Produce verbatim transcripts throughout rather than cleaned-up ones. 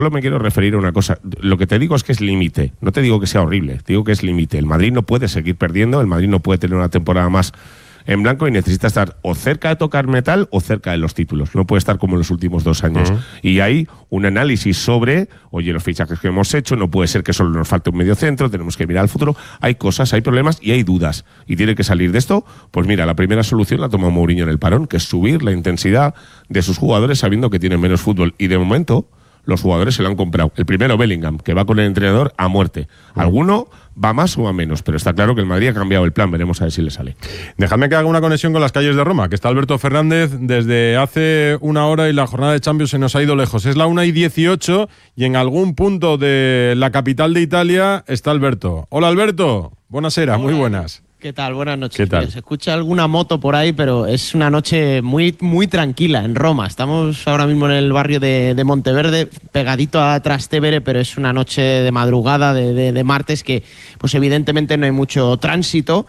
Solo me quiero referir a una cosa. Lo que te digo es que es límite. No te digo que sea horrible, te digo que es límite. El Madrid no puede seguir perdiendo, el Madrid no puede tener una temporada más en blanco y necesita estar o cerca de tocar metal o cerca de los títulos. No puede estar como en los últimos dos años. Uh-huh. Y hay un análisis sobre, oye, los fichajes que hemos hecho, no puede ser que solo nos falte un medio centro, tenemos que mirar al futuro. Hay cosas, hay problemas y hay dudas. Y tiene que salir de esto. Pues mira, la primera solución la toma Mourinho en el parón, que es subir la intensidad de sus jugadores sabiendo que tienen menos fútbol. Y de momento los jugadores se lo han comprado. El primero, Bellingham, que va con el entrenador a muerte. Alguno va más o a menos, pero está claro que el Madrid ha cambiado el plan. Veremos a ver si le sale. Dejadme que haga una conexión con las calles de Roma, que está Alberto Fernández desde hace una hora y la jornada de Champions se nos ha ido lejos. Es la una y dieciocho y en algún punto de la capital de Italia está Alberto. Hola, Alberto. Buonasera, muy buenas. ¿Qué tal? Buenas noches. ¿Qué tal? Se escucha alguna moto por ahí, pero es una noche muy, muy tranquila en Roma. Estamos ahora mismo en el barrio de, de Monteverde, pegadito a Trastevere, pero es una noche de madrugada, de, de, de martes, que pues evidentemente no hay mucho tránsito.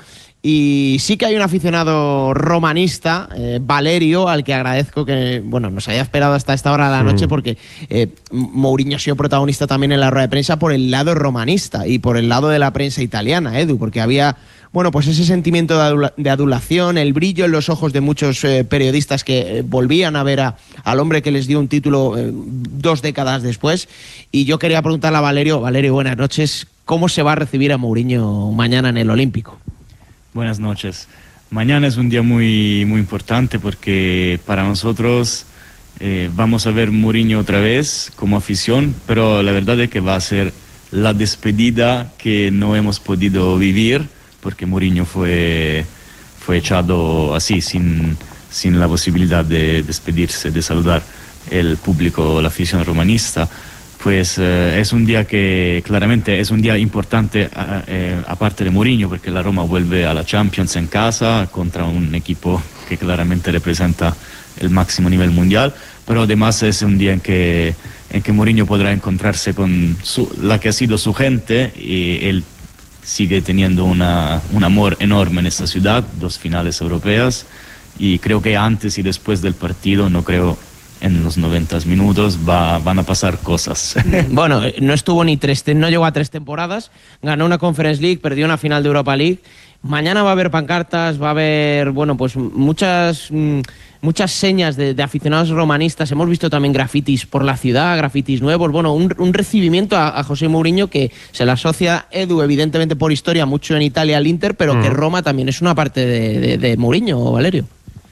Y sí que hay un aficionado romanista, eh, Valerio, al que agradezco que bueno nos haya esperado hasta esta hora de la noche, porque eh, Mourinho ha sido protagonista también en la rueda de prensa por el lado romanista y por el lado de la prensa italiana, Edu, porque había bueno pues ese sentimiento de, adula- de adulación, el brillo en los ojos de muchos eh, periodistas que eh, volvían a ver a, al hombre que les dio un título eh, dos décadas después. Y yo quería preguntarle a Valerio, Valerio, buenas noches, ¿cómo se va a recibir a Mourinho mañana en el Olímpico? Buenas noches. Mañana es un día muy, muy importante porque para nosotros eh, vamos a ver Mourinho otra vez como afición, pero la verdad es que va a ser la despedida que no hemos podido vivir porque Mourinho fue, fue echado así, sin, sin la posibilidad de despedirse, de saludar el público, la afición romanista. Pues eh, es un día que claramente es un día importante eh, aparte de Mourinho, porque la Roma vuelve a la Champions en casa contra un equipo que claramente representa el máximo nivel mundial, pero además es un día en que, en que Mourinho podrá encontrarse con su, la que ha sido su gente, y él sigue teniendo una, un amor enorme en esta ciudad, dos finales europeas, y creo que antes y después del partido, no creo en los noventa minutos va, van a pasar cosas. Bueno, no estuvo ni tres, no llegó a tres temporadas, ganó una Conference League, perdió una final de Europa League. Mañana va a haber pancartas, va a haber, bueno, pues muchas, muchas señas de, de aficionados romanistas. Hemos visto también grafitis por la ciudad, grafitis nuevos. Bueno, un, un recibimiento a, a José Mourinho que se le asocia, Edu, evidentemente por historia, mucho en Italia al Inter, pero mm. que Roma también es una parte de, de, de Mourinho, Valerio.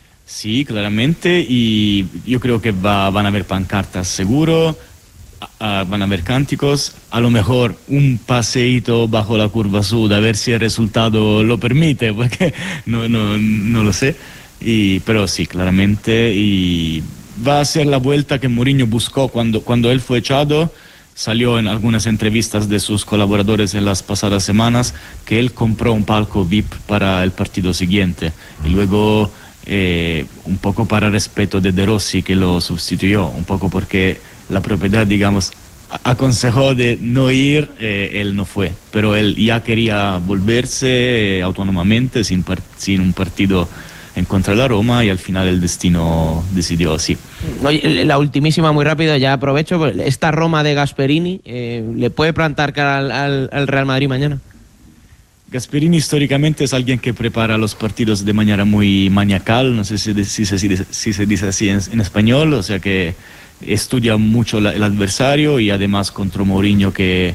Sí, claramente, y yo creo que va, van a haber pancartas seguro, a, a, van a haber cánticos, a lo mejor un paseíto bajo la curva sud, a ver si el resultado lo permite, porque no, no, no lo sé, y, pero sí, claramente, y va a ser la vuelta que Mourinho buscó cuando, cuando él fue echado. Salió en algunas entrevistas de sus colaboradores en las pasadas semanas que él compró un palco V I P para el partido siguiente, y luego Eh, un poco para respeto de De Rossi, que lo sustituyó, un poco porque la propiedad, digamos, aconsejó de no ir, eh, él no fue, pero él ya quería volverse eh, autónomamente sin, par- sin un partido en contra de la Roma, y al final el destino decidió así. Oye, la ultimísima, muy rápido, ya aprovecho, esta Roma de Gasperini, eh, ¿le puede plantar cara al, al, al Real Madrid mañana? Gasperini históricamente es alguien que prepara los partidos de manera muy maniacal, no sé si, si, si, si, si se dice así en, en español, o sea que estudia mucho la, el adversario, y además contra Mourinho que,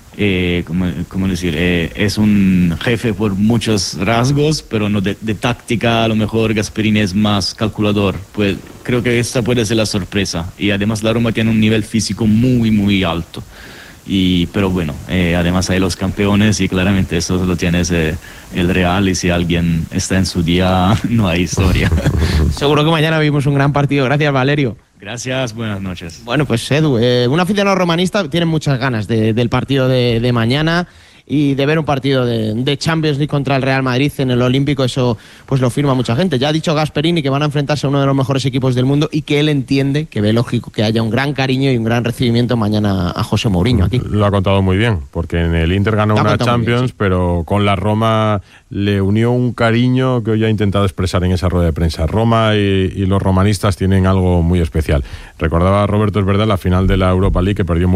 eh, ¿cómo, cómo decir? Eh, es un jefe por muchos rasgos, pero no de, de táctica, a lo mejor Gasperini es más calculador. Pues creo que esta puede ser la sorpresa, y además la Roma tiene un nivel físico muy, muy alto. Y, pero bueno, eh, además hay los campeones, y claramente eso lo tiene ese, el Real, y si alguien está en su día no hay historia. Seguro que mañana vimos un gran partido. Gracias, Valerio. Gracias, buenas noches. Bueno, pues Edu, eh, un aficionado romanista tiene muchas ganas de, del partido de, de mañana y de ver un partido de, de Champions League contra el Real Madrid en el Olímpico. Eso pues lo firma mucha gente. Ya ha dicho Gasperini que van a enfrentarse a uno de los mejores equipos del mundo, y que él entiende, que ve lógico que haya un gran cariño y un gran recibimiento mañana a José Mourinho aquí. Lo ha contado muy bien, porque en el Inter ganó una Champions, bien, sí. Pero con la Roma le unió un cariño que hoy ha intentado expresar en esa rueda de prensa. Roma y, y los romanistas tienen algo muy especial. Recordaba Roberto, es verdad, la final de la Europa League que perdió